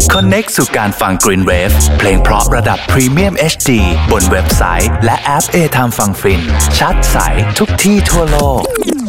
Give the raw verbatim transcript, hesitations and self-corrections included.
Connect สู่การฟัง Green Wave เพลงเพราะระดับ Premium เอช ดี บนเว็บไซต์และแอป A Time ฟังฟินชัดใสทุกที่ทั่วโลก